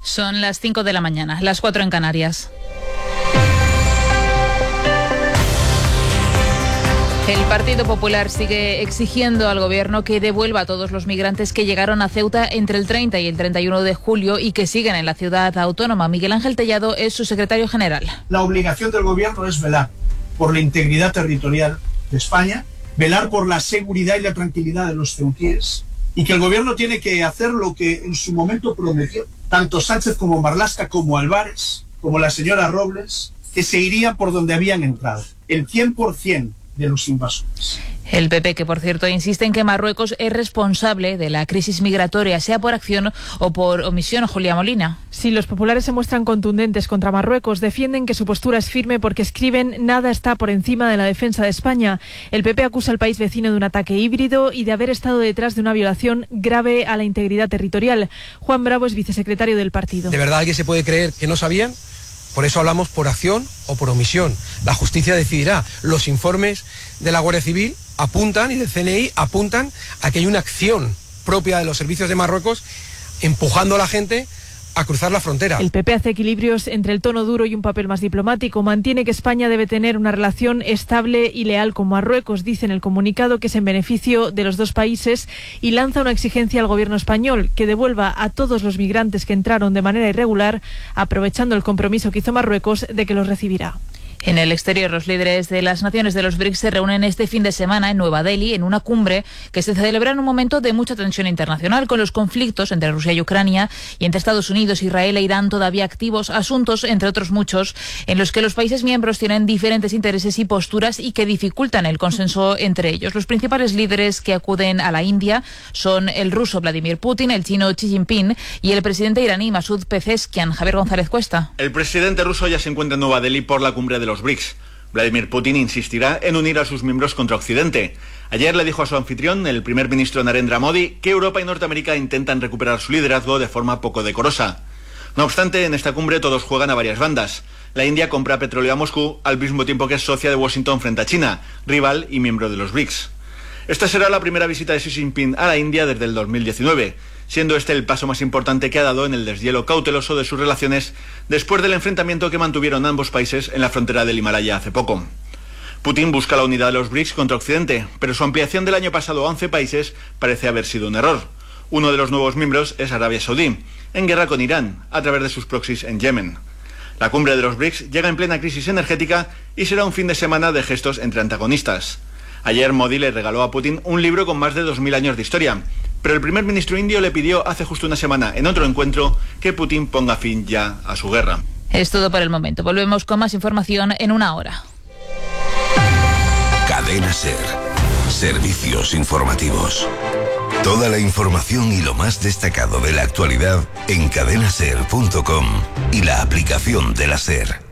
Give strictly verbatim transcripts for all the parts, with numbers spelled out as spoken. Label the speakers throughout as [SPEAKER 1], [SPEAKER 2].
[SPEAKER 1] Son las cinco de la mañana, las cuatro en Canarias. El Partido Popular sigue exigiendo al Gobierno que devuelva a todos los migrantes que llegaron a Ceuta entre el treinta y el treinta y uno de julio y que siguen en la ciudad autónoma. Miguel Ángel Tellado es su secretario general.
[SPEAKER 2] La obligación del Gobierno es velar por la integridad territorial de España, velar por la seguridad y la tranquilidad de los ceutíes, y que el Gobierno tiene que hacer lo que en su momento prometió, tanto Sánchez como Marlaska, como Álvarez, como la señora Robles, que se irían por donde habían entrado, el cien por ciento de los invasores.
[SPEAKER 1] El P P, que por cierto insiste en que Marruecos es responsable de la crisis migratoria, sea por acción o por omisión. Julia Molina.
[SPEAKER 3] Sí, los populares se muestran contundentes contra Marruecos. Defienden que su postura es firme porque escriben: nada está por encima de la defensa de España. El P P acusa al país vecino de un ataque híbrido y de haber estado detrás de una violación grave a la integridad territorial. Juan Bravo es vicesecretario del partido.
[SPEAKER 4] ¿De verdad alguien se puede creer que no sabían? Por eso hablamos por acción o por omisión. La justicia decidirá. Los informes de la Guardia Civil apuntan y del C N I apuntan a que hay una acción propia de los servicios de Marruecos empujando a la gente a cruzar la frontera.
[SPEAKER 3] El P P hace equilibrios entre el tono duro y un papel más diplomático. Mantiene que España debe tener una relación estable y leal con Marruecos. Dice en el comunicado que es en beneficio de los dos países y lanza una exigencia al gobierno español que devuelva a todos los migrantes que entraron de manera irregular, aprovechando el compromiso que hizo Marruecos de que los recibirá.
[SPEAKER 1] En el exterior, los líderes de las naciones de los BRICS se reúnen este fin de semana en Nueva Delhi en una cumbre que se celebra en un momento de mucha tensión internacional, con los conflictos entre Rusia y Ucrania y entre Estados Unidos, Israel e Irán todavía activos, asuntos, entre otros muchos, en los que los países miembros tienen diferentes intereses y posturas y que dificultan el consenso entre ellos. Los principales líderes que acuden a la India son el ruso Vladimir Putin, el chino Xi Jinping y el presidente iraní Masoud Pezeshkian. Javier González Cuesta.
[SPEAKER 5] El presidente ruso ya se encuentra en Nueva Delhi por la cumbre de los BRICS. Vladimir Putin insistirá en unir a sus miembros contra Occidente. Ayer le dijo a su anfitrión, el primer ministro Narendra Modi, que Europa y Norteamérica intentan recuperar su liderazgo de forma poco decorosa. No obstante, en esta cumbre todos juegan a varias bandas. La India compra petróleo a Moscú al mismo tiempo que es socia de Washington frente a China, rival y miembro de los BRICS. Esta será la primera visita de Xi Jinping a la India desde el dos mil diecinueve, siendo este el paso más importante que ha dado en el deshielo cauteloso de sus relaciones después del enfrentamiento que mantuvieron ambos países en la frontera del Himalaya hace poco. Putin busca la unidad de los BRICS contra Occidente, pero su ampliación del año pasado a once países parece haber sido un error. Uno de los nuevos miembros es Arabia Saudí, en guerra con Irán, a través de sus proxies en Yemen. La cumbre de los BRICS llega en plena crisis energética y será un fin de semana de gestos entre antagonistas. Ayer Modi le regaló a Putin un libro con más de dos mil años de historia, pero el primer ministro indio le pidió hace justo una semana, en otro encuentro, que Putin ponga fin ya a su guerra.
[SPEAKER 1] Es todo por el momento. Volvemos con más información en una hora.
[SPEAKER 6] Cadena SER. Servicios informativos. Toda la información y lo más destacado de la actualidad en cadena ser punto com y la aplicación de la SER.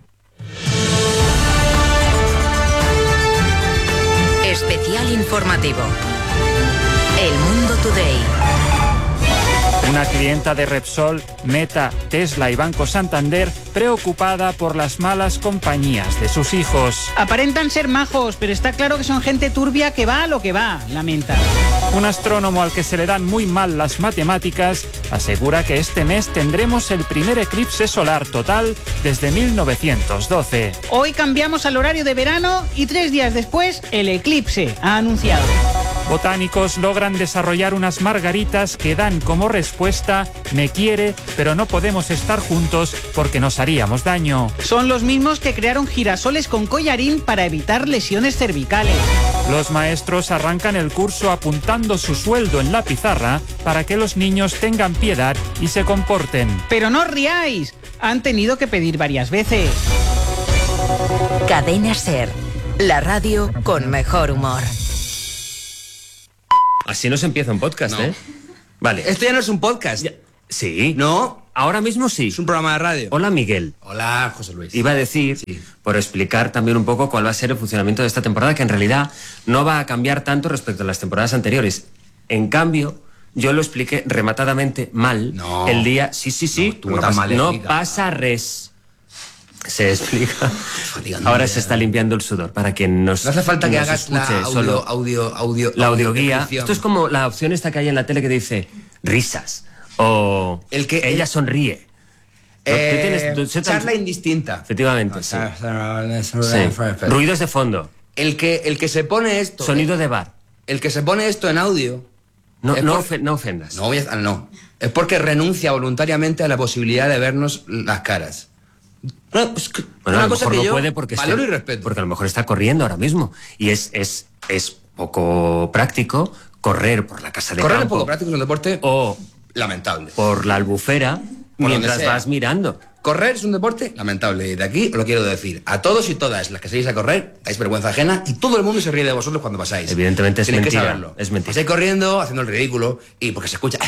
[SPEAKER 7] Especial informativo. El Mundo Today.
[SPEAKER 8] Una clienta de Repsol, Meta, Tesla y Banco Santander preocupada por las malas compañías de sus hijos.
[SPEAKER 9] Aparentan ser majos, pero está claro que son gente turbia que va a lo que va, lamenta.
[SPEAKER 8] Un astrónomo al que se le dan muy mal las matemáticas asegura que este mes tendremos el primer eclipse solar total desde mil novecientos doce.
[SPEAKER 9] Hoy cambiamos al horario de verano y tres días después el eclipse ha anunciado.
[SPEAKER 8] Botánicos logran desarrollar unas margaritas que dan como respuesta: me quiere, pero no podemos estar juntos porque nos haríamos daño.
[SPEAKER 9] Son los mismos que crearon girasoles con collarín para evitar lesiones cervicales.
[SPEAKER 8] Los maestros arrancan el curso apuntando su sueldo en la pizarra para que los niños tengan piedad y se comporten.
[SPEAKER 9] Pero no os riáis, han tenido que pedir varias veces.
[SPEAKER 7] Cadena SER, la radio con mejor humor.
[SPEAKER 10] Así no se empieza un podcast, no. ¿eh? Vale.
[SPEAKER 11] Esto ya no es un podcast. Ya.
[SPEAKER 10] Sí.
[SPEAKER 11] No.
[SPEAKER 10] Ahora mismo sí.
[SPEAKER 11] Es un programa de radio.
[SPEAKER 10] Hola, Miguel.
[SPEAKER 11] Hola, José Luis.
[SPEAKER 10] Iba a decir, sí, por explicar también un poco cuál va a ser el funcionamiento de esta temporada, que en realidad no va a cambiar tanto respecto a las temporadas anteriores. En cambio, yo lo expliqué rematadamente mal
[SPEAKER 11] no.
[SPEAKER 10] el día... Sí, sí, sí.
[SPEAKER 11] No,
[SPEAKER 10] no, pasa, no pasa res. Se explica. Ahora se está limpiando el sudor para quien nos.
[SPEAKER 11] No hace falta que
[SPEAKER 10] nos
[SPEAKER 11] hagas la audio,
[SPEAKER 10] solo
[SPEAKER 11] audio, audio,
[SPEAKER 10] la audioguía.
[SPEAKER 11] Audio
[SPEAKER 10] Esto es como la opción esta que hay en la tele que dice risas o
[SPEAKER 11] el que
[SPEAKER 10] ella
[SPEAKER 11] el,
[SPEAKER 10] sonríe.
[SPEAKER 11] Eh,
[SPEAKER 10] tienes- tú- se te-
[SPEAKER 11] charla indistinta.
[SPEAKER 10] Efectivamente, sí.
[SPEAKER 11] Sí.
[SPEAKER 10] Sí. Ruidos de fondo.
[SPEAKER 11] El que, el que se pone esto...
[SPEAKER 10] Sonido de bar.
[SPEAKER 11] El que se pone esto en audio...
[SPEAKER 10] No,
[SPEAKER 11] es
[SPEAKER 10] no,
[SPEAKER 11] por-
[SPEAKER 10] ofe- no ofendas.
[SPEAKER 11] No, voy a- no. Es porque renuncia voluntariamente a la posibilidad de vernos las caras. No, es que-
[SPEAKER 10] Bueno, a
[SPEAKER 11] una
[SPEAKER 10] lo
[SPEAKER 11] cosa
[SPEAKER 10] mejor
[SPEAKER 11] que
[SPEAKER 10] no
[SPEAKER 11] yo
[SPEAKER 10] puede porque,
[SPEAKER 11] valoro
[SPEAKER 10] esté-
[SPEAKER 11] y respeto.
[SPEAKER 10] porque a lo mejor está corriendo ahora mismo. Y es, es, es poco práctico correr por la casa de
[SPEAKER 11] Correr es
[SPEAKER 10] campo
[SPEAKER 11] poco práctico, es un deporte
[SPEAKER 10] o
[SPEAKER 11] lamentable.
[SPEAKER 10] por la albufera
[SPEAKER 11] Por
[SPEAKER 10] mientras
[SPEAKER 11] donde sea.
[SPEAKER 10] vas mirando.
[SPEAKER 11] Correr es un deporte lamentable. Y de aquí os lo quiero decir. A todos y todas las que seguís a correr, dais vergüenza ajena y todo el mundo se ríe de vosotros cuando pasáis.
[SPEAKER 10] Evidentemente es
[SPEAKER 11] Tenéis que
[SPEAKER 10] mentira,
[SPEAKER 11] saberlo.
[SPEAKER 10] es mentira.
[SPEAKER 11] Pasáis corriendo, haciendo el ridículo, y porque se escucha...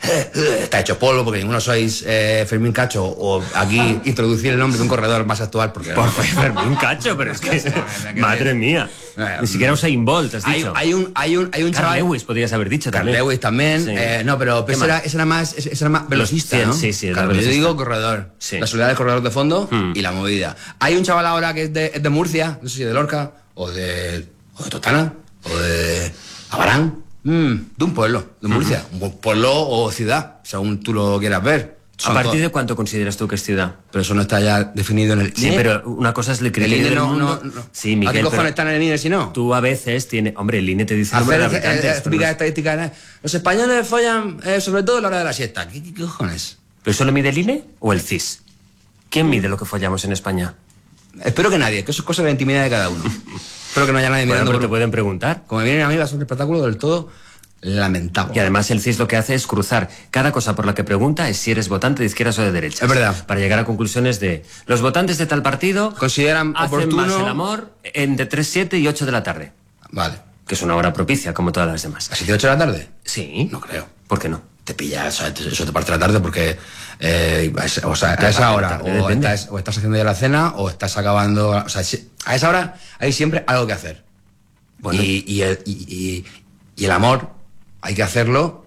[SPEAKER 11] Está hecho polvo, porque ninguno sois eh, Fermín Cacho, o aquí introducir el nombre de un corredor más actual, porque...
[SPEAKER 10] Por Fermín Cacho, pero es que... Madre mía. Ni siquiera Usain Bolt, has
[SPEAKER 11] Hay,
[SPEAKER 10] dicho.
[SPEAKER 11] hay un, hay un, hay un
[SPEAKER 10] Carl
[SPEAKER 11] chaval...
[SPEAKER 10] Lewis podrías haber dicho
[SPEAKER 11] Carl
[SPEAKER 10] también.
[SPEAKER 11] Lewis también.
[SPEAKER 10] Sí.
[SPEAKER 11] eh, no, pero
[SPEAKER 10] ¿Qué
[SPEAKER 11] ese
[SPEAKER 10] más?
[SPEAKER 11] era, ese era más, ese ese era más velocista,
[SPEAKER 10] cien,
[SPEAKER 11] ¿no?
[SPEAKER 10] sí, sí, era
[SPEAKER 11] Claro, yo
[SPEAKER 10] velocista.
[SPEAKER 11] digo corredor.
[SPEAKER 10] Sí.
[SPEAKER 11] La soledad del corredor de fondo
[SPEAKER 10] Hmm.
[SPEAKER 11] y la movida. Hay un chaval ahora que es de, es de Murcia, no sé si de Lorca, o de, o de Totana, o de Abarán, mm, de un pueblo, de Murcia. Un pueblo o ciudad, según tú lo quieras ver.
[SPEAKER 10] ¿A
[SPEAKER 11] Son
[SPEAKER 10] partir
[SPEAKER 11] todos-
[SPEAKER 10] de cuánto consideras tú que es ciudad?
[SPEAKER 11] Pero eso no está ya definido en el
[SPEAKER 10] Sí,
[SPEAKER 11] I N E.
[SPEAKER 10] pero una cosa es el
[SPEAKER 11] El
[SPEAKER 10] criterio
[SPEAKER 11] I N E
[SPEAKER 10] del
[SPEAKER 11] no,
[SPEAKER 10] mundo.
[SPEAKER 11] no, no.
[SPEAKER 10] Sí,
[SPEAKER 11] ¿A
[SPEAKER 10] Miguel,
[SPEAKER 11] qué cojones
[SPEAKER 10] pero
[SPEAKER 11] están en el I N E si no?
[SPEAKER 10] tú a veces tienes... Hombre, el I N E te dice el
[SPEAKER 11] Hacer
[SPEAKER 10] número de
[SPEAKER 11] eh,
[SPEAKER 10] habitantes.
[SPEAKER 11] eh,
[SPEAKER 10] pero
[SPEAKER 11] típica
[SPEAKER 10] no-
[SPEAKER 11] estadística, ¿eh? Los españoles follan eh, sobre todo a la hora de la siesta. ¿Qué, qué- qué cojones?
[SPEAKER 10] ¿Pero eso lo mide el I N E o el C I S? ¿Quién mide lo que follamos en España?
[SPEAKER 11] Espero que nadie, que eso es cosa de la intimidad de cada uno. Espero que no haya nadie
[SPEAKER 10] Bueno,
[SPEAKER 11] mirando.
[SPEAKER 10] pero te
[SPEAKER 11] por-
[SPEAKER 10] pueden preguntar.
[SPEAKER 11] Como me vienen a mí, va a ser un espectáculo del todo lamentable.
[SPEAKER 10] Y además el C I S lo que hace es cruzar cada cosa por la que pregunta es si eres votante de izquierdas o de derechas.
[SPEAKER 11] Es verdad.
[SPEAKER 10] Para llegar a conclusiones de los votantes de tal partido
[SPEAKER 11] Consideran
[SPEAKER 10] hacen
[SPEAKER 11] oportuno-
[SPEAKER 10] más el amor entre tres, siete y ocho de la tarde.
[SPEAKER 11] Vale.
[SPEAKER 10] Que es una hora propicia, como todas las demás.
[SPEAKER 11] ¿A siete ocho de la tarde?
[SPEAKER 10] Sí.
[SPEAKER 11] No creo.
[SPEAKER 10] ¿Por qué no?
[SPEAKER 11] Te pillas, o sea, te- eso te parte de la tarde porque, eh, a esa- o sea, a esa hora,
[SPEAKER 10] Tarde,
[SPEAKER 11] o
[SPEAKER 10] depende.
[SPEAKER 11] estás, o estás haciendo ya la cena, o estás acabando, o sea, si- a esa hora hay siempre algo que hacer.
[SPEAKER 10] Bueno.
[SPEAKER 11] Y, y el, y, y- y el amor hay que hacerlo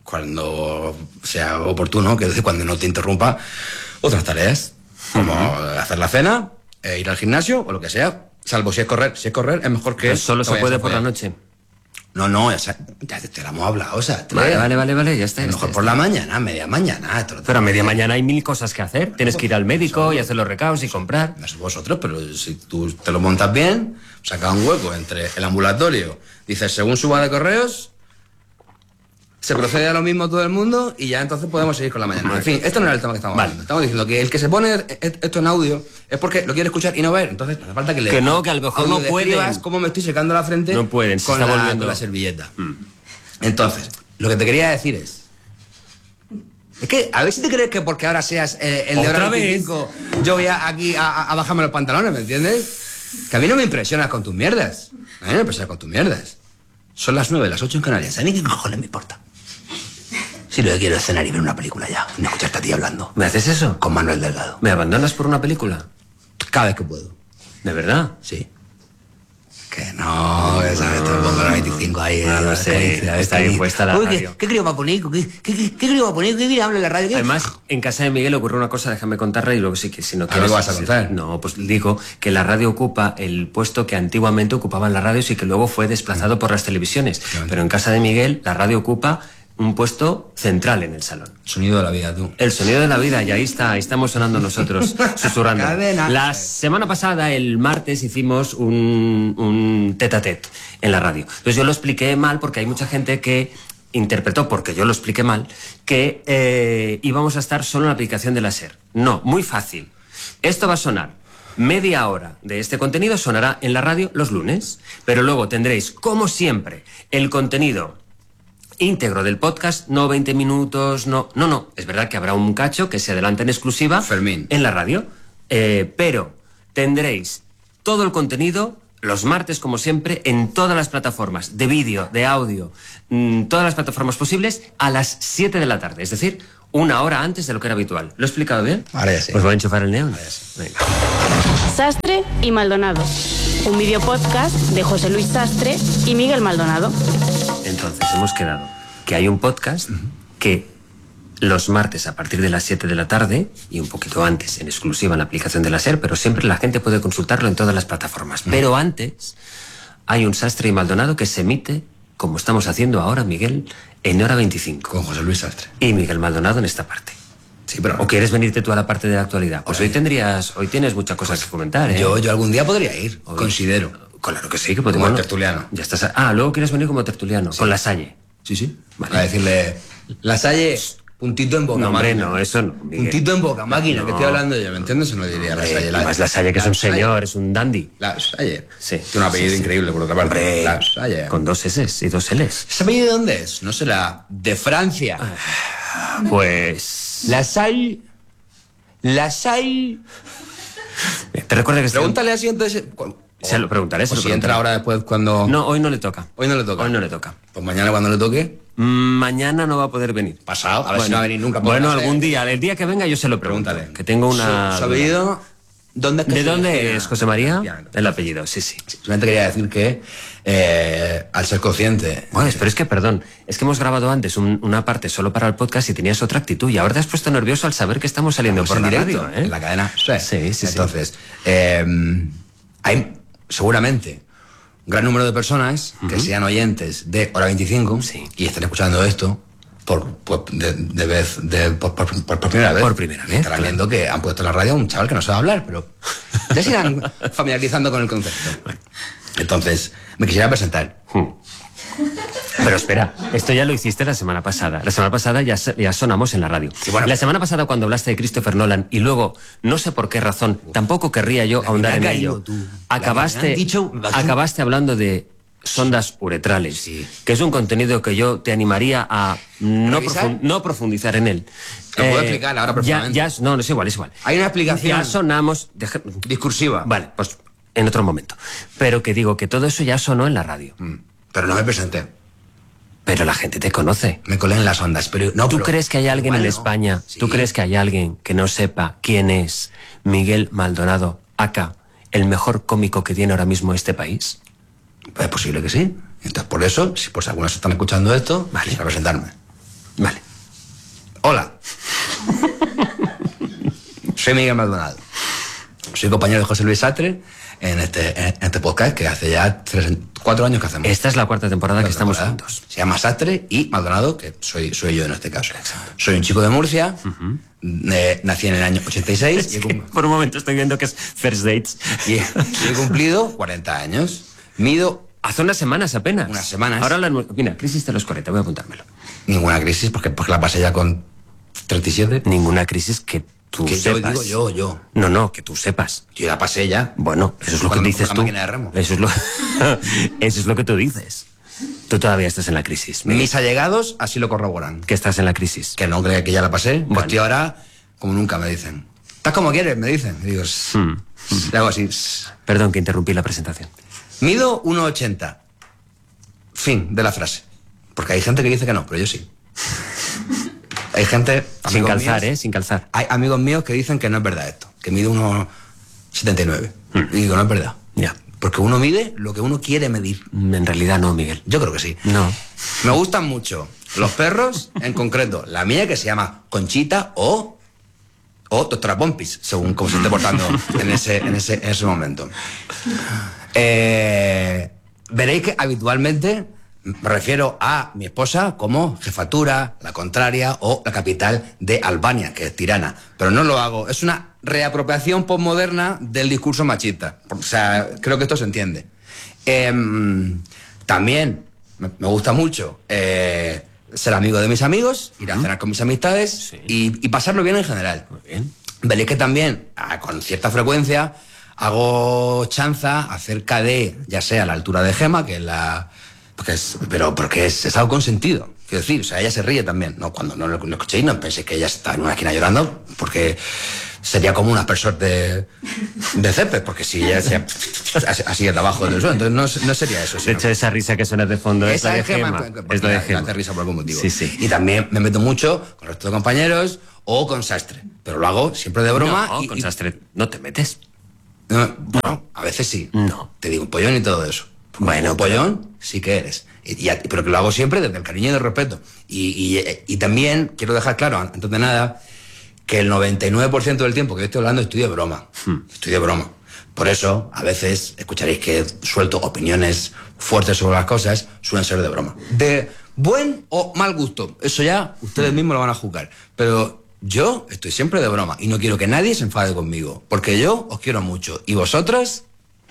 [SPEAKER 11] cuando sea oportuno, que es decir, cuando no te interrumpa otras tareas, como hacer la cena, eh, ir al gimnasio o lo que sea, salvo si es correr. Si es correr, es mejor que...
[SPEAKER 10] Pero solo
[SPEAKER 11] te
[SPEAKER 10] se
[SPEAKER 11] vayas
[SPEAKER 10] puede
[SPEAKER 11] a
[SPEAKER 10] por la
[SPEAKER 11] follar.
[SPEAKER 10] noche.
[SPEAKER 11] No, no, ya, ya te, te la hemos hablado, o sea,
[SPEAKER 10] Vale, vale, vale, vale, ya está.
[SPEAKER 11] a
[SPEAKER 10] ya
[SPEAKER 11] lo mejor
[SPEAKER 10] está,
[SPEAKER 11] por
[SPEAKER 10] ya
[SPEAKER 11] la
[SPEAKER 10] está.
[SPEAKER 11] mañana, media mañana. te lo-
[SPEAKER 10] Pero a media mañana hay mil cosas que hacer. Tienes que ir al médico y hacer los recados y comprar.
[SPEAKER 11] No sé vosotros, pero si tú te lo montas bien, saca un hueco entre el ambulatorio, dices, según suba de correos, se procede a lo mismo todo el mundo y ya entonces podemos seguir con la mañana. En fin, esto no era el tema que estamos
[SPEAKER 10] Vale.
[SPEAKER 11] hablando. Estamos diciendo que el que se pone e- e- esto en audio es porque lo quiere escuchar y no ver. Entonces no hace falta que le
[SPEAKER 10] Que no, que a lo mejor no
[SPEAKER 11] audiodescribas
[SPEAKER 10] pueden.
[SPEAKER 11] cómo me estoy secando la frente
[SPEAKER 10] No pueden, se
[SPEAKER 11] con,
[SPEAKER 10] está
[SPEAKER 11] la,
[SPEAKER 10] volviendo-
[SPEAKER 11] con la servilleta. Entonces, lo que te quería decir es... Es que, a ver si te crees que porque ahora seas eh, el de
[SPEAKER 10] ¿Otra
[SPEAKER 11] hora
[SPEAKER 10] vez?
[SPEAKER 11] veinticinco, yo voy a, aquí a, a bajarme los pantalones, ¿me entiendes? Que a mí no me impresionas con tus mierdas. A mí no me impresionas con tus mierdas. Son las nueve, las ocho en Canarias. ¿A mí qué cojones me importa? Si lo que quiero es cenar y ver una película ya. Y no escucharte a ti hablando.
[SPEAKER 10] ¿Me haces eso?
[SPEAKER 11] Con Manuel Delgado.
[SPEAKER 10] ¿Me abandonas por una película?
[SPEAKER 11] Cada vez que puedo.
[SPEAKER 10] ¿De verdad?
[SPEAKER 11] Sí. Que no, que sabes, te pongo la veinticinco ahí.
[SPEAKER 10] No, no
[SPEAKER 11] eh,
[SPEAKER 10] sé,
[SPEAKER 11] caricia,
[SPEAKER 10] está
[SPEAKER 11] caricia.
[SPEAKER 10] bien puesta la
[SPEAKER 11] Uy, ¿qué-
[SPEAKER 10] radio.
[SPEAKER 11] ¿Qué crío va a poner? ¿Qué, qué, qué, qué crío va a poner? ¿Qué crío habla en la radio? ¿Qué?
[SPEAKER 10] Además, en casa de Miguel ocurrió una cosa, déjame contarla y luego sí que si no
[SPEAKER 11] ¿A
[SPEAKER 10] quieres...
[SPEAKER 11] qué vas a
[SPEAKER 10] sí,
[SPEAKER 11] contar?
[SPEAKER 10] No, pues digo que la radio ocupa el puesto que antiguamente ocupaban las radios y que luego fue desplazado por las televisiones. Pero en casa de Miguel, la radio ocupa un puesto central en el salón.
[SPEAKER 11] Sonido de la vida, tú.
[SPEAKER 10] El sonido de la vida, y ahí está, ahí estamos sonando nosotros, susurrando.
[SPEAKER 11] Cadena.
[SPEAKER 10] La semana pasada, el martes, hicimos un, un tete a tete en la radio. Entonces yo lo expliqué mal porque hay mucha gente que interpretó, porque yo lo expliqué mal, que eh, íbamos a estar solo en la aplicación de la SER. No, muy fácil. Esto va a sonar. Media hora de este contenido sonará en la radio los lunes, pero luego tendréis, como siempre, el contenido íntegro del podcast, no veinte minutos, no, no, no. Es verdad que habrá un cacho que se adelanta en exclusiva
[SPEAKER 11] Fermín.
[SPEAKER 10] en la radio, eh, pero tendréis todo el contenido los martes, como siempre, en todas las plataformas de vídeo, de audio, mmm, todas las plataformas posibles a las siete de la tarde, es decir, una hora antes de lo que era habitual. ¿Lo he explicado bien?
[SPEAKER 11] Ahora ya sí.
[SPEAKER 10] Pues voy a enchufar el neón. Venga.
[SPEAKER 12] Sastre y Maldonado. Un video podcast de José Luis Sastre y Miguel Maldonado.
[SPEAKER 10] Entonces, hemos quedado que hay un podcast que los martes a partir de las siete de la tarde y un poquito antes en exclusiva en la aplicación de la SER, pero siempre la gente puede consultarlo en todas las plataformas. Pero antes hay un Sastre y Maldonado que se emite, como estamos haciendo ahora, Miguel, en hora veinticinco.
[SPEAKER 11] Con José Luis Sastre.
[SPEAKER 10] Y Miguel Maldonado en esta parte.
[SPEAKER 11] Sí, pero...
[SPEAKER 10] ¿O quieres venirte tú a la parte de la actualidad? Pues hoy tendrías, hoy tienes muchas cosas pues, que comentar, ¿eh?
[SPEAKER 11] Yo, yo algún día podría ir, hoy, considero.
[SPEAKER 10] Claro que sí, que podemos.
[SPEAKER 11] Como tertuliano.
[SPEAKER 10] Ya estás. A... Ah, luego quieres venir como tertuliano, sí. Con Lasalle.
[SPEAKER 11] Sí, sí. Vale. A decirle, Lasalle, puntito en boca,
[SPEAKER 10] no, hombre,
[SPEAKER 11] máquina.
[SPEAKER 10] No, eso no. Miguel.
[SPEAKER 11] Puntito en boca, máquina, no. Que estoy hablando yo, ¿me entiendes? Se lo diría Lasalle.
[SPEAKER 10] La, Lasalle, que es un señor, es un dandy.
[SPEAKER 11] Lasalle.
[SPEAKER 10] Sí.
[SPEAKER 11] Tiene un apellido sí, increíble, sí. Por otra parte.
[SPEAKER 10] Hombre,
[SPEAKER 11] Lasalle.
[SPEAKER 10] Con dos S y dos L's.
[SPEAKER 11] ¿Ese apellido de dónde es? ¿No será de Francia?
[SPEAKER 10] Pues...
[SPEAKER 11] Lasalle... Lasalle...
[SPEAKER 10] Te recuerdo que...
[SPEAKER 11] Pregúntale así entonces...
[SPEAKER 10] Se lo preguntaré, se
[SPEAKER 11] o
[SPEAKER 10] lo
[SPEAKER 11] si
[SPEAKER 10] preguntaré.
[SPEAKER 11] entra ahora después cuando...
[SPEAKER 10] No, hoy no le toca.
[SPEAKER 11] Hoy no le toca.
[SPEAKER 10] Hoy no le toca.
[SPEAKER 11] Pues mañana cuando le toque...
[SPEAKER 10] Mm, mañana no va a poder venir.
[SPEAKER 11] Pasado, a ver
[SPEAKER 10] bueno,
[SPEAKER 11] si no va a venir nunca.
[SPEAKER 10] Bueno, algún ser. día, el día que venga yo se lo pregunto. Pregúntale. Que tengo una...
[SPEAKER 11] ¿Su apellido? ¿Dónde es que
[SPEAKER 10] ¿De dónde
[SPEAKER 11] decía?
[SPEAKER 10] es, José María? El apellido, sí, sí.
[SPEAKER 11] Simplemente quería decir que, eh, al ser consciente...
[SPEAKER 10] Bueno, pero es que, perdón, es que hemos grabado antes un, una parte solo para el podcast y tenías otra actitud y ahora te has puesto nervioso al saber que estamos saliendo
[SPEAKER 11] estamos
[SPEAKER 10] por la
[SPEAKER 11] directo,
[SPEAKER 10] radio, ¿eh?
[SPEAKER 11] En la cadena. Sí,
[SPEAKER 10] sí, sí.
[SPEAKER 11] Entonces,
[SPEAKER 10] sí.
[SPEAKER 11] Eh, hay seguramente un gran número de personas uh-huh. que sean oyentes de Hora veinticinco sí. y estén escuchando esto por, por, de, de vez, de, por, por, por, por primera vez.
[SPEAKER 10] Por primera vez.
[SPEAKER 11] Estarán claro. viendo que han puesto en la radio a un chaval que no sabe hablar, pero ya se irán familiarizando con el concepto. Entonces, me quisiera presentar.
[SPEAKER 10] Hmm. Pero espera, esto ya lo hiciste la semana pasada. La semana pasada ya, ya sonamos en la radio. Sí, bueno, la semana pasada cuando hablaste de Christopher Nolan y luego, no sé por qué razón, tampoco querría yo ahondar en ello. Tú. Acabaste, dicho, acabaste hablando de sondas uretrales, sí. que es un contenido que yo te animaría a no, profund, no profundizar en él.
[SPEAKER 11] Te eh, puedo explicar ahora profundamente.
[SPEAKER 10] Ya, ya, no, no es igual, es igual.
[SPEAKER 11] Hay una explicación.
[SPEAKER 10] Ya sonamos... Deja,
[SPEAKER 11] discursiva.
[SPEAKER 10] Vale, pues en otro momento. Pero que digo que todo eso ya sonó en la radio.
[SPEAKER 11] Mm, pero no me presenté.
[SPEAKER 10] Pero la gente te conoce.
[SPEAKER 11] Me colé en las ondas, pero no.
[SPEAKER 10] ¿Tú
[SPEAKER 11] pero,
[SPEAKER 10] crees que hay alguien
[SPEAKER 11] bueno,
[SPEAKER 10] en España?
[SPEAKER 11] Sí.
[SPEAKER 10] ¿Tú crees que hay alguien que no sepa quién es Miguel Maldonado, aka, el mejor cómico que tiene ahora mismo este país?
[SPEAKER 11] Es posible que sí. Entonces, por eso, si por si algunos están escuchando esto, vale, quisiera presentarme.
[SPEAKER 10] Vale.
[SPEAKER 11] Hola. Soy Miguel Maldonado. Soy compañero de José Luis Sastre en este, en este podcast que hace ya tres, cuatro años que hacemos.
[SPEAKER 10] Esta es la cuarta temporada
[SPEAKER 11] cuarta
[SPEAKER 10] que estamos
[SPEAKER 11] temporada.
[SPEAKER 10] juntos.
[SPEAKER 11] Se llama Sastre y Maldonado, que soy, soy yo en este caso. Exacto. Soy un chico de Murcia, uh-huh. eh, nací en el año ochenta y seis.
[SPEAKER 10] Es y que por un momento estoy viendo que es First Dates.
[SPEAKER 11] Y he, y he cumplido cuarenta años. Mido...
[SPEAKER 10] Hace unas semanas apenas.
[SPEAKER 11] Unas semanas.
[SPEAKER 10] Ahora la... Mira, crisis de los cuarenta, voy a apuntármelo.
[SPEAKER 11] Ninguna crisis, porque, porque la pasé ya con treinta y siete.
[SPEAKER 10] Ninguna crisis que tú
[SPEAKER 11] que
[SPEAKER 10] sepas.
[SPEAKER 11] Yo digo yo, yo.
[SPEAKER 10] No, no, que tú sepas.
[SPEAKER 11] Yo la pasé ya.
[SPEAKER 10] Bueno, eso es lo que dices tú.
[SPEAKER 11] De remo.
[SPEAKER 10] Eso es lo... eso es lo que tú dices. Tú todavía estás en la crisis.
[SPEAKER 11] Miguel. Mis allegados así lo corroboran.
[SPEAKER 10] Que estás en la crisis.
[SPEAKER 11] Que no creo que ya la pasé. Bueno. Pues estoy ahora como nunca, me dicen. ¿Estás como quieres? Me dicen. Y digo, hmm. le hago así.
[SPEAKER 10] Perdón que interrumpí la presentación.
[SPEAKER 11] Mido uno ochenta. Fin de la frase. Porque hay gente que dice que no, pero yo sí. Hay gente...
[SPEAKER 10] Sin calzar,
[SPEAKER 11] míos,
[SPEAKER 10] ¿eh? Sin calzar.
[SPEAKER 11] Hay amigos míos que dicen que no es verdad esto. Que mido uno setenta y nueve. Hmm. Y digo, no es verdad.
[SPEAKER 10] Ya.
[SPEAKER 11] Porque uno mide lo que uno quiere medir.
[SPEAKER 10] En realidad no, Miguel.
[SPEAKER 11] Yo creo que sí.
[SPEAKER 10] No.
[SPEAKER 11] Me gustan mucho los perros, en concreto. La mía que se llama Conchita o... O Doctora Pompis, según cómo se esté portando en ese, en ese, en ese momento. Eh... Veréis que habitualmente me refiero a mi esposa como jefatura, la contraria o la capital de Albania, que es Tirana. Pero no lo hago. Es una reapropiación postmoderna del discurso machista. O sea, creo que esto se entiende. Eh, también me, me gusta mucho eh, ser amigo de mis amigos, ir a cenar con mis amistades sí. y, y pasarlo bien en general.
[SPEAKER 10] Muy bien.
[SPEAKER 11] Veréis que también, con cierta frecuencia, hago chanza acerca de, ya sea la altura de Gema, que es la... Porque es, pero porque es, es algo consentido. Quiero decir, o sea, ella se ríe también. No, cuando no lo, lo escuchéis, no penséis que ella está en una esquina llorando, porque sería como un aspersor de, de césped, porque si ella se, así, así de abajo del suelo, entonces no, no sería eso.
[SPEAKER 10] De hecho, esa risa que suena de fondo es la de Gema.
[SPEAKER 11] Es la de Gema. Hace risa por algún motivo. Sí, sí. Y también me meto mucho con el resto de compañeros o con Sastre, pero lo hago siempre de broma.
[SPEAKER 10] No,
[SPEAKER 11] y,
[SPEAKER 10] con
[SPEAKER 11] y,
[SPEAKER 10] Sastre no te metes.
[SPEAKER 11] No, bueno, a veces sí.
[SPEAKER 10] No.
[SPEAKER 11] Te digo un pollón y todo eso.
[SPEAKER 10] Bueno,
[SPEAKER 11] un pollón sí que eres. Y, y, pero que lo hago siempre desde el cariño y el respeto. Y, y, y también quiero dejar claro, antes de nada, que el noventa y nueve por ciento del tiempo que yo estoy hablando estoy de broma. Hmm. Estoy de broma. Por eso, a veces, escucharéis que suelto opiniones fuertes sobre las cosas, suelen ser de broma. De buen o mal gusto. Eso ya ustedes mismos lo van a juzgar. Pero yo estoy siempre de broma y no quiero que nadie se enfade conmigo, porque yo os quiero mucho. ¿Y vosotras?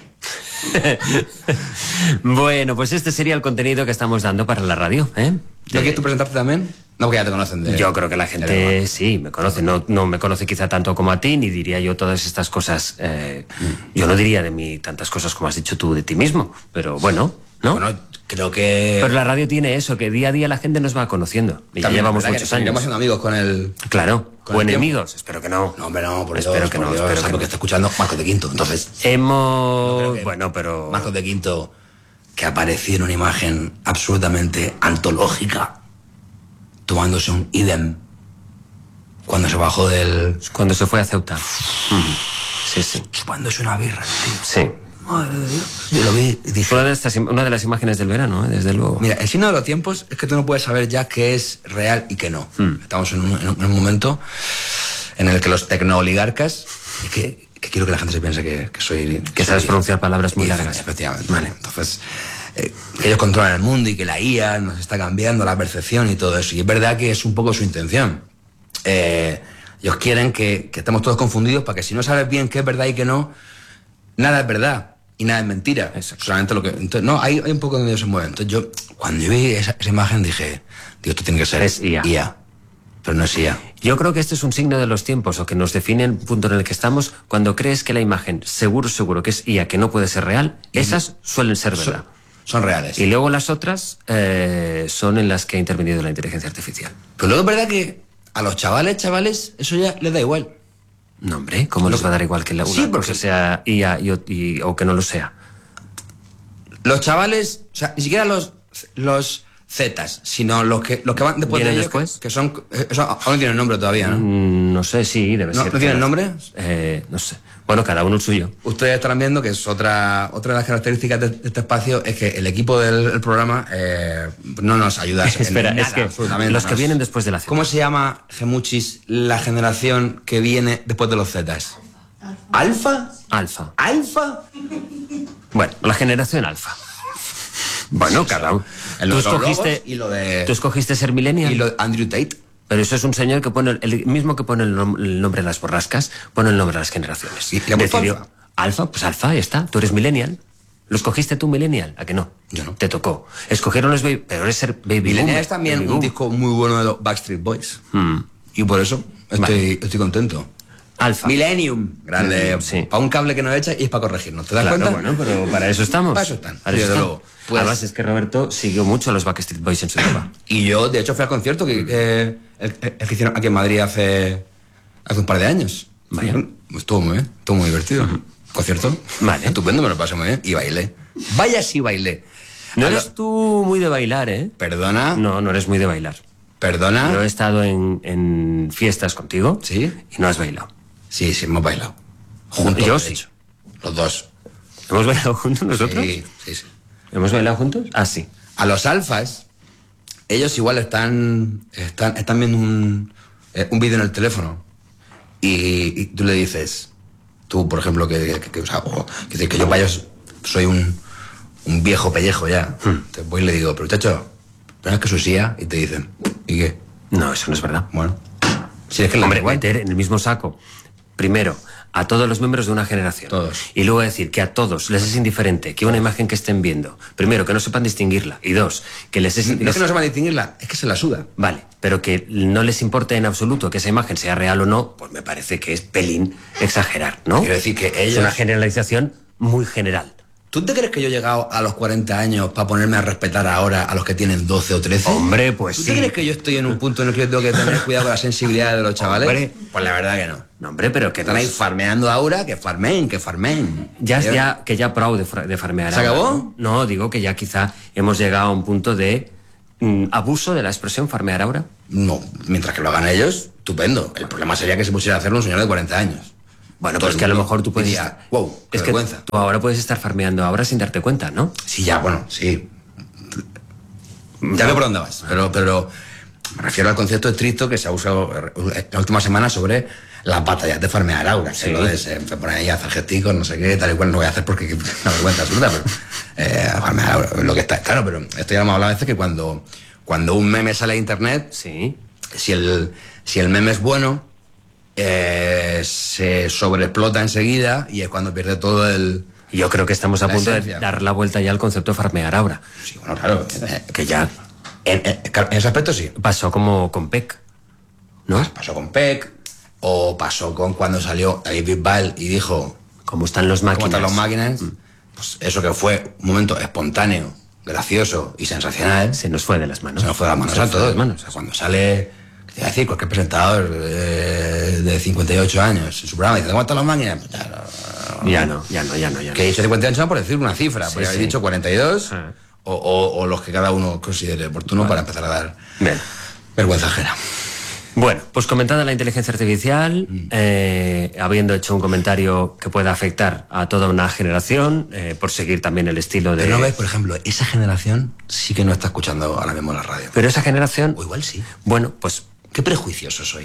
[SPEAKER 10] Bueno, pues este sería el contenido que estamos dando para la radio, ¿eh?
[SPEAKER 11] ¿No quieres tú presentarte también? No, porque ya te conocen de...
[SPEAKER 10] Yo creo que la gente sí me conoce, no, no me conoce quizá tanto como a ti, ni diría yo todas estas cosas. Eh, mm. Yo no diría de mí tantas cosas como has dicho tú de ti mismo, pero bueno, ¿no?
[SPEAKER 11] Bueno, creo que...
[SPEAKER 10] Pero la radio tiene eso, que día a día la gente nos va conociendo. Y ya llevamos muchos años.
[SPEAKER 11] Estamos siendo amigos con el...
[SPEAKER 10] Claro,
[SPEAKER 11] con
[SPEAKER 10] o
[SPEAKER 11] el
[SPEAKER 10] enemigos, espero que no.
[SPEAKER 11] No, hombre, no, por eso
[SPEAKER 10] espero que
[SPEAKER 11] por
[SPEAKER 10] no,
[SPEAKER 11] Dios,
[SPEAKER 10] espero que
[SPEAKER 11] porque
[SPEAKER 10] no.
[SPEAKER 11] está escuchando Marcos de Quinto, entonces...
[SPEAKER 10] Hemos...
[SPEAKER 11] No que
[SPEAKER 10] bueno, pero...
[SPEAKER 11] Marcos de Quinto, que apareció en una imagen absolutamente antológica, tomándose un idem cuando se bajó del...
[SPEAKER 10] Cuando se fue a Ceuta. Sí, sí.
[SPEAKER 11] Chupándose una birra, tío.
[SPEAKER 10] Sí.
[SPEAKER 11] Madre de Dios. Yo lo vi y dije...
[SPEAKER 10] Una de, estas, una de las imágenes del verano, ¿eh? Desde luego.
[SPEAKER 11] Mira, el signo de los tiempos es que tú no puedes saber ya qué es real y qué no. Mm. Estamos en un, en un momento en el que los tecnooligarcas... Y que, que quiero que la gente se piense que, que soy...
[SPEAKER 10] Que sabes pronunciar palabras muy largas.
[SPEAKER 11] Efectivamente. Vale. Entonces... Eh, que ellos controlan el mundo y que la I A nos está cambiando la percepción y todo eso. Y es verdad que es un poco su intención. Eh, ellos quieren que, que estemos todos confundidos para que si no sabes bien qué es verdad y qué no, nada es verdad y nada es mentira. Exacto. Solamente lo que... Entonces, no, hay, hay un poco donde ellos se mueven. Entonces yo, cuando yo vi esa, esa imagen, dije, Dios, esto tiene que ser
[SPEAKER 10] es I A.
[SPEAKER 11] I A. Pero no es I A.
[SPEAKER 10] Yo creo que este es un signo de los tiempos, o que nos define el punto en el que estamos, cuando crees que la imagen, seguro, seguro que es I A, que no puede ser real, y esas suelen ser verdad.
[SPEAKER 11] Son, son reales.
[SPEAKER 10] Y luego las otras eh, son en las que ha intervenido la inteligencia artificial.
[SPEAKER 11] Pero luego es verdad que a los chavales, chavales, eso ya les da igual.
[SPEAKER 10] No, hombre, ¿cómo les va a dar igual que la, una
[SPEAKER 11] sí, porque...
[SPEAKER 10] cosa sea I A y, y, o que no lo sea?
[SPEAKER 11] Los chavales, o sea, ni siquiera los... los Zetas, sino los que los que van después de ellos,
[SPEAKER 10] después?
[SPEAKER 11] Que, que son... Eso aún no tienen nombre todavía, ¿no?
[SPEAKER 10] Mm, no sé, sí, debe
[SPEAKER 11] ¿No,
[SPEAKER 10] ser.
[SPEAKER 11] ¿No tienen nombre?
[SPEAKER 10] Eh, no sé. Bueno, cada uno el suyo.
[SPEAKER 11] Ustedes estarán viendo que es otra otra de las características de, de este espacio, es que el equipo del el programa eh, no nos ayuda en
[SPEAKER 10] Espera,
[SPEAKER 11] nada,
[SPEAKER 10] es que
[SPEAKER 11] absolutamente.
[SPEAKER 10] los que
[SPEAKER 11] nos...
[SPEAKER 10] vienen después de la Z.
[SPEAKER 11] ¿Cómo se llama, Gemuchis, la generación que viene después de los Zetas? ¿Alfa?
[SPEAKER 10] Alfa.
[SPEAKER 11] ¿Alfa?
[SPEAKER 10] Bueno, la generación alfa. Bueno, cada uno.
[SPEAKER 11] Tú escogiste,
[SPEAKER 10] y lo de... ¿Tú escogiste ser millennial?
[SPEAKER 11] Y lo de Andrew Tate.
[SPEAKER 10] Pero eso es un señor que pone, el mismo que pone el, nom el nombre de las borrascas, pone el nombre de las generaciones.
[SPEAKER 11] ¿Y decidió
[SPEAKER 10] alfa? Alfa, pues alfa, ya está. Tú eres millennial. ¿Lo escogiste tú, millennial? ¿A que no?
[SPEAKER 11] Yo no.
[SPEAKER 10] Te tocó. Escogieron los baby... Pero eres ser baby
[SPEAKER 11] Millennial
[SPEAKER 10] boomer.
[SPEAKER 11] es también
[SPEAKER 10] baby
[SPEAKER 11] un
[SPEAKER 10] boom.
[SPEAKER 11] disco muy bueno de los Backstreet Boys.
[SPEAKER 10] Mm.
[SPEAKER 11] Y por eso estoy, vale. estoy contento.
[SPEAKER 10] Alfa.
[SPEAKER 11] Millennium. Grande.
[SPEAKER 10] Mm, sí.
[SPEAKER 11] Para un cable que nos echa y es para corregirnos. ¿Te das
[SPEAKER 10] claro,
[SPEAKER 11] cuenta?
[SPEAKER 10] Bueno, pero para eso estamos.
[SPEAKER 11] Para eso están.
[SPEAKER 10] Para eso
[SPEAKER 11] Desde
[SPEAKER 10] están.
[SPEAKER 11] luego. Pues...
[SPEAKER 10] Además es que Roberto siguió mucho a los Backstreet Boys en su época.
[SPEAKER 11] Y yo, de hecho, fui al concierto que, que, el, el que hicieron aquí en Madrid hace, hace un par de años.
[SPEAKER 10] Vaya.
[SPEAKER 11] Estuvo muy bien, estuvo muy divertido. Uh-huh. Concierto.
[SPEAKER 10] Vale.
[SPEAKER 11] Estupendo, me lo pasé muy bien. Y bailé. Vaya si bailé.
[SPEAKER 10] No eres lo... tú muy de bailar, ¿eh?
[SPEAKER 11] ¿Perdona?
[SPEAKER 10] No, no eres muy de bailar.
[SPEAKER 11] ¿Perdona?
[SPEAKER 10] Yo he estado en, en fiestas contigo.
[SPEAKER 11] ¿Sí?
[SPEAKER 10] Y no has bailado.
[SPEAKER 11] Sí, sí, hemos bailado. Juntos.
[SPEAKER 10] Yo sí.
[SPEAKER 11] Hecho. Los dos.
[SPEAKER 10] ¿Hemos bailado juntos nosotros?
[SPEAKER 11] Sí, sí, sí.
[SPEAKER 10] ¿Hemos bailado juntos? Ah, sí.
[SPEAKER 11] A los alfas, ellos igual están están, están viendo un, eh, un vídeo en el teléfono y, y tú le dices, tú, por ejemplo, que, que, que, o sea, o, que, que yo vaya, soy un, un viejo pellejo ya. Hmm. Te voy y le digo, pero chacho, ¿pero es que soy S I A? Y te dicen, ¿y qué?
[SPEAKER 10] No, eso no es verdad.
[SPEAKER 11] Bueno. Si es que
[SPEAKER 10] Hombre, meter en el mismo saco, primero, a todos los miembros de una generación.
[SPEAKER 11] Todos.
[SPEAKER 10] Y luego decir que a todos les es indiferente que una imagen que estén viendo, primero, que no sepan distinguirla, y dos, que les es...
[SPEAKER 11] No
[SPEAKER 10] les...
[SPEAKER 11] es que no sepan distinguirla, es que se la suda.
[SPEAKER 10] Vale, pero que no les importe en absoluto que esa imagen sea real o no, pues me parece que es pelín exagerar, ¿no?
[SPEAKER 11] Quiero decir que ellos...
[SPEAKER 10] Es una generalización muy general.
[SPEAKER 11] ¿Tú te crees que yo he llegado a los cuarenta años para ponerme a respetar ahora a los que tienen doce o trece?
[SPEAKER 10] Hombre, pues
[SPEAKER 11] ¿Tú
[SPEAKER 10] sí.
[SPEAKER 11] te crees que yo estoy en un punto en el que tengo que tener cuidado con la sensibilidad de los chavales?
[SPEAKER 10] Hombre,
[SPEAKER 11] pues la verdad que no.
[SPEAKER 10] No, hombre, pero que
[SPEAKER 11] están
[SPEAKER 10] nos...
[SPEAKER 11] ahí farmeando ahora, que farmeen, que farmeen.
[SPEAKER 10] Ya, ya, que ya pro de, de farmear.
[SPEAKER 11] ¿Se
[SPEAKER 10] ahora,
[SPEAKER 11] acabó?
[SPEAKER 10] ¿no? no, digo que ya quizá hemos llegado a un punto de mm, abuso de la expresión farmear ahora.
[SPEAKER 11] No, mientras que lo hagan ellos, estupendo. El problema sería que se pusiera a hacerlo un señor de cuarenta años.
[SPEAKER 10] Bueno, pues que a lo mejor tú puedes...
[SPEAKER 11] Diría, wow, qué
[SPEAKER 10] es que
[SPEAKER 11] vergüenza.
[SPEAKER 10] tú ahora puedes estar farmeando ahora sin darte cuenta, ¿no?
[SPEAKER 11] Sí, ya, bueno, sí. Ya veo por dónde vas. Pero, pero me refiero al concepto estricto que se ha usado la última semana sobre las batallas de farmear aura.
[SPEAKER 10] Sí.
[SPEAKER 11] Lo de se poner ahí a hacer gesticos, no sé qué, tal y cual, no voy a hacer porque es una vergüenza absoluta, pero eh, farmear aura, lo que está. Claro, pero esto ya lo hemos hablado a veces que cuando, cuando un meme sale a internet,
[SPEAKER 10] sí.
[SPEAKER 11] si el... Si el meme es bueno, eh, se sobreexplota enseguida y es cuando pierde todo el...
[SPEAKER 10] Yo creo que estamos a
[SPEAKER 11] la
[SPEAKER 10] punto
[SPEAKER 11] esencia.
[SPEAKER 10] de dar la vuelta ya al concepto de farmear ahora.
[SPEAKER 11] Sí, bueno, claro. Eh,
[SPEAKER 10] que ya...
[SPEAKER 11] En, en, en ese aspecto sí.
[SPEAKER 10] Pasó como con Peck, ¿no?
[SPEAKER 11] Pasó con Peck, o pasó con cuando salió David Bisbal y dijo...
[SPEAKER 10] ¿Cómo están los máquinas?
[SPEAKER 11] ¿Cómo están los máquinas? Mm. Pues eso que fue un momento espontáneo, gracioso y sensacional.
[SPEAKER 10] Se nos fue de las manos.
[SPEAKER 11] Se nos fue de las manos
[SPEAKER 10] Se
[SPEAKER 11] a
[SPEAKER 10] nos fue de
[SPEAKER 11] todos.
[SPEAKER 10] las manos.
[SPEAKER 11] O sea, cuando sale, ¿qué te iba a decir? Cualquier presentador eh, de cincuenta y ocho años en su programa dice, ¿cómo están las máquinas? Pues ya, no,
[SPEAKER 10] ya no, ya no, ya no. Ya no.
[SPEAKER 11] Que he dicho cincuenta y ocho por decir una cifra,
[SPEAKER 10] Sí,
[SPEAKER 11] porque
[SPEAKER 10] sí.
[SPEAKER 11] habéis dicho cuarenta y dos,
[SPEAKER 10] Ah.
[SPEAKER 11] o, o, o los que cada uno considere oportuno
[SPEAKER 10] Vale.
[SPEAKER 11] para empezar a dar
[SPEAKER 10] Bien.
[SPEAKER 11] vergüenza ajena.
[SPEAKER 10] Bueno, pues comentada la inteligencia artificial, mm. eh, habiendo hecho un comentario que pueda afectar a toda una generación, eh, por seguir también el estilo de...
[SPEAKER 11] Pero no ves, por ejemplo, esa generación sí que no está escuchando ahora mismo la radio.
[SPEAKER 10] Pero esa generación...
[SPEAKER 11] O igual sí.
[SPEAKER 10] Bueno, pues...
[SPEAKER 11] Qué prejuicioso soy.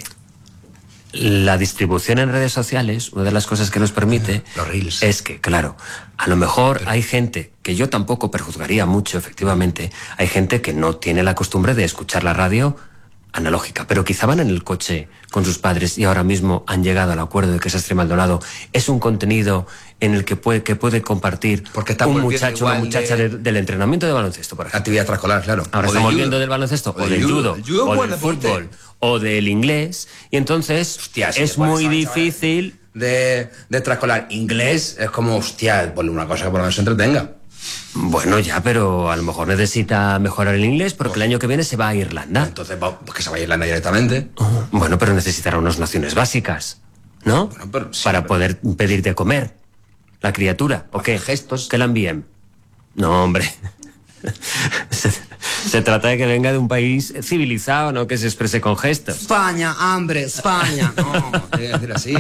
[SPEAKER 10] La distribución en redes sociales, una de las cosas que nos permite...
[SPEAKER 11] Los reels.
[SPEAKER 10] Es que, claro, a lo mejor Pero... hay gente, que yo tampoco perjuzgaría mucho, efectivamente, hay gente que no tiene la costumbre de escuchar la radio analógica, pero quizá van en el coche con sus padres y ahora mismo han llegado al acuerdo de que Sastre y Maldonado es un contenido en el que puede, que puede compartir un muchacho o una muchacha de, del entrenamiento de baloncesto, por ejemplo.
[SPEAKER 11] Actividad extraescolar, claro.
[SPEAKER 10] Ahora
[SPEAKER 11] o
[SPEAKER 10] estamos
[SPEAKER 11] del
[SPEAKER 10] viendo del baloncesto, o, o del judo, judo o del deporte. Fútbol, o del inglés, y entonces hostia, si es muy difícil...
[SPEAKER 11] De, de extraescolar. Inglés es como, hostia, ponle una cosa que por lo menos se entretenga.
[SPEAKER 10] Bueno, ya, pero a lo mejor necesita mejorar el inglés porque el año que viene se va a Irlanda.
[SPEAKER 11] Entonces, pues que se vaya a Irlanda directamente.
[SPEAKER 10] Uh, bueno, pero necesitará unas nociones básicas, ¿no?
[SPEAKER 11] Bueno, pero, sí,
[SPEAKER 10] Para
[SPEAKER 11] pero...
[SPEAKER 10] poder pedir de comer la criatura. ¿O qué?
[SPEAKER 11] Gestos.
[SPEAKER 10] Que la envíen. No, hombre. se, se trata de que venga de un país civilizado, no que se exprese con gestos.
[SPEAKER 11] España, hambre, España. No, tiene que decir así.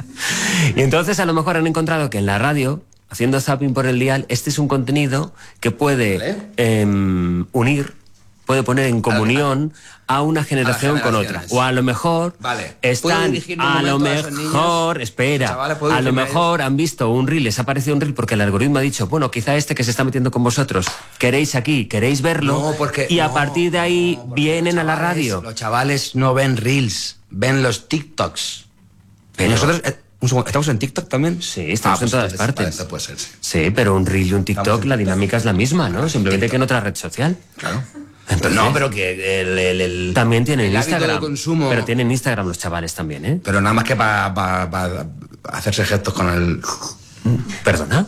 [SPEAKER 10] Y entonces a lo mejor han encontrado que en la radio, haciendo zapping por el dial, este es un contenido que puede ¿Vale? eh, unir, puede poner en comunión a, a una generación con otra. O a lo mejor
[SPEAKER 11] vale.
[SPEAKER 10] están, a lo mejor, a espera, Chavales, a lo mejor han visto un reel, les ha parecido un reel porque el algoritmo ha dicho, bueno, quizá este que se está metiendo con vosotros, queréis aquí, queréis verlo,
[SPEAKER 11] no, porque,
[SPEAKER 10] y a
[SPEAKER 11] no,
[SPEAKER 10] partir de ahí no, vienen
[SPEAKER 11] chavales,
[SPEAKER 10] a la radio.
[SPEAKER 11] Los chavales no ven reels, ven los TikToks. Pero nosotros... Eh, Un segundo, ¿estamos en TikTok también?
[SPEAKER 10] Sí, estamos ah, pues en todas
[SPEAKER 11] entonces,
[SPEAKER 10] partes.
[SPEAKER 11] Esto puede ser, sí.
[SPEAKER 10] Sí, pero un reel y un TikTok, la dinámica es la misma, ¿no? Simplemente TikTok. Que en otra red social.
[SPEAKER 11] Claro. Entonces, no, pero que el... el, el
[SPEAKER 10] también tienen
[SPEAKER 11] el
[SPEAKER 10] Instagram.
[SPEAKER 11] Consumo,
[SPEAKER 10] pero tienen Instagram los chavales también, ¿eh?
[SPEAKER 11] Pero nada más que para pa, pa hacerse gestos con el...
[SPEAKER 10] ¿Perdona?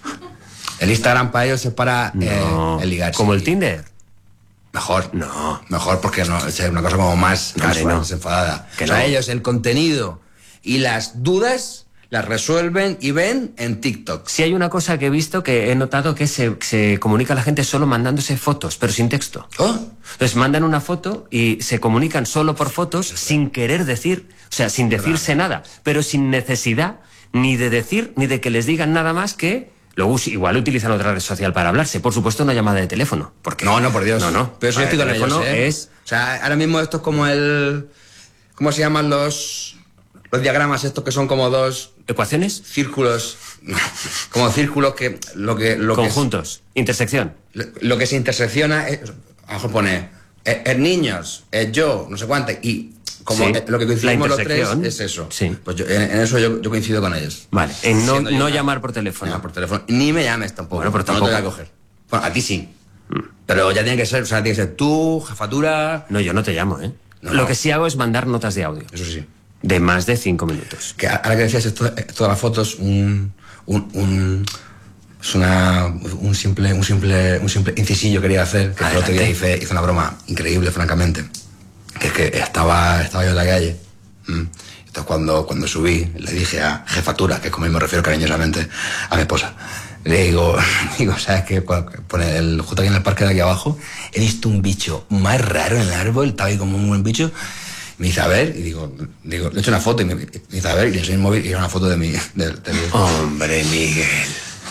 [SPEAKER 11] El Instagram para ellos es para
[SPEAKER 10] no,
[SPEAKER 11] eh, el ligarse.
[SPEAKER 10] ¿Como el Tinder?
[SPEAKER 11] Mejor.
[SPEAKER 10] No.
[SPEAKER 11] Mejor porque no, es una cosa como más casual,
[SPEAKER 10] no.
[SPEAKER 11] desenfadada.
[SPEAKER 10] Que
[SPEAKER 11] o sea,
[SPEAKER 10] no.
[SPEAKER 11] ellos el contenido y las dudas las resuelven y ven en TikTok.
[SPEAKER 10] Sí, hay una cosa que he visto que he notado que se, se comunica a la gente solo mandándose fotos, pero sin texto.
[SPEAKER 11] ¿Oh?
[SPEAKER 10] Entonces mandan una foto y se comunican solo por fotos sin querer decir, o sea, sin decirse nada, pero sin necesidad ni de decir ni de que les digan nada más que... Luego igual utilizan otra red social para hablarse. Por supuesto, una llamada de teléfono. Porque
[SPEAKER 11] no, no, por Dios.
[SPEAKER 10] No, no.
[SPEAKER 11] Pero eso yo estoy con ellos, ¿eh?
[SPEAKER 10] es...
[SPEAKER 11] O sea, ahora mismo esto es como el... ¿Cómo se llaman los... los diagramas estos que son como dos...
[SPEAKER 10] ¿Ecuaciones?
[SPEAKER 11] Círculos. Como círculos que... lo que lo
[SPEAKER 10] Conjuntos.
[SPEAKER 11] Que es,
[SPEAKER 10] intersección.
[SPEAKER 11] Lo, lo que se intersecciona es... A lo mejor pone... Es, es niños, es yo, no sé cuánto, y... Como sí, lo que coincidimos los tres es eso.
[SPEAKER 10] Sí.
[SPEAKER 11] Pues yo, en, en eso yo, yo coincido con ellos.
[SPEAKER 10] Vale, en no, no llamar por teléfono.
[SPEAKER 11] No, por teléfono. Ni me llames tampoco.
[SPEAKER 10] Bueno, pero tampoco.
[SPEAKER 11] No te voy a coger. Bueno, a ti sí. Mm. Pero ya tiene que ser, o sea, tiene que ser tú, jefatura...
[SPEAKER 10] No, yo no te llamo, ¿eh? No, lo no. que sí hago es mandar notas de audio.
[SPEAKER 11] Eso sí.
[SPEAKER 10] De más de cinco minutos.
[SPEAKER 11] Que ahora que decías esto, esto de las fotos, un... un, un es una, un simple, un simple, un simple incisillo quería hacer, que el otro día hice, hice una broma increíble, francamente. Que es que estaba, estaba yo en la calle. Entonces cuando, cuando subí, le dije a jefatura, que es como me refiero cariñosamente a mi esposa, le digo, digo, ¿sabes qué? Pone el, justo aquí en el parque de aquí abajo, he visto un bicho más raro en el árbol, estaba ahí como un buen bicho. Me dice, a ver, y digo, digo, le he hecho una foto y me, me dice, a ver, y le enseñé el móvil y era una foto de mi... De, de mi...
[SPEAKER 10] Hombre, Miguel.